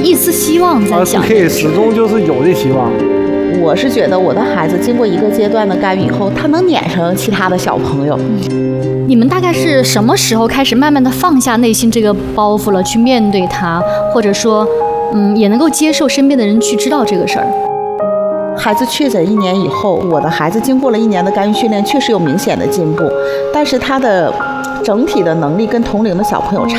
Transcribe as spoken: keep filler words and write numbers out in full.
一丝希望在想。 可以，始终就是有这希望。 我是觉得我的孩子经过一个阶段的干预以后，他能撵上其他的小朋友。 嗯，你们大概是什么时候开始慢慢的放下内心这个包袱了，去面对它，或者说，嗯，也能够接受身边的人去知道这个事儿？ 孩子确诊一年以后，我的孩子经过了一年的干预训练，确实有明显的进步，但是他的整体的能力跟同龄的小朋友差。